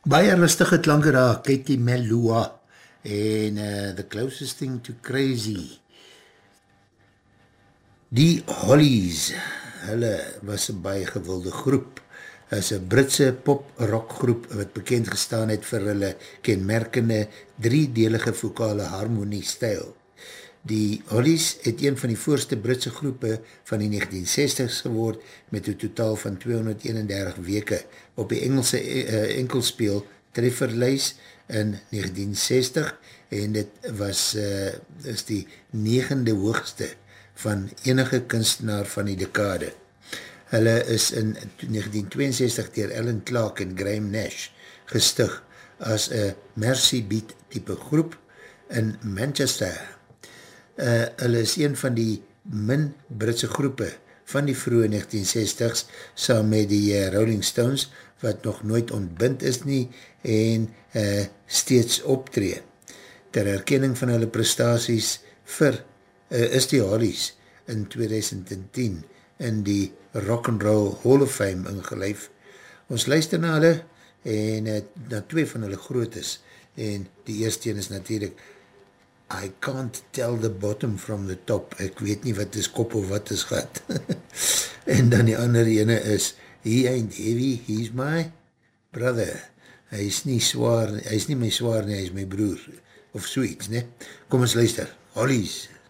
Baie rustige klanke daar, Katie Melua en The Closest Thing to Crazy. Die Hollies, hulle was een baie gewilde groep. Is een Britse pop-rock groep wat bekend gestaan het vir hulle kenmerkende driedelige vokale harmonie stijl. Die Hollies het een van die voorste Britse groepe van die 1960s geword met een totaal van 231 weke op die Engelse enkelspeel trefferlijst in 1960 en dit was is die 9de hoogste van enige kunstenaar van die dekade. Hulle is in 1962 dier Alan Clark en Graham Nash gestig as een Mercy Beat type groep in Manchester. Hulle is een van die min Britse groepe van die vroege 1960s saam met die Rolling Stones wat nog nooit ontbind is nie en steeds optree. Ter herkenning van hulle prestaties is die Hollies in 2010 in die Rock'n'Roll Hall of Fame ingelyf. Ons luister na hulle en na twee van hulle grootes en die eerste een is natuurlijk I can't tell the bottom from the top. Ek weet nie wat is kop of wat is gat. En dan die andere ene is He ain't heavy, he's my brother. Hy is nie zwaar, hy is nie my zwaar nie, hy is my broer. Of zoiets, ne? Kom ons luister. Hollies.